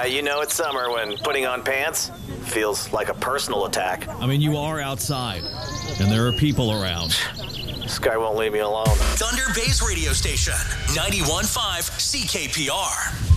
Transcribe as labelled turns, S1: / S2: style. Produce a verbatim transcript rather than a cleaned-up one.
S1: Yeah, you know it's summer when putting on pants feels like a personal attack.
S2: I mean, you are outside, and there are people around.
S1: This guy won't leave me alone.
S3: Thunder Bay's radio station, ninety-one point five C K P R.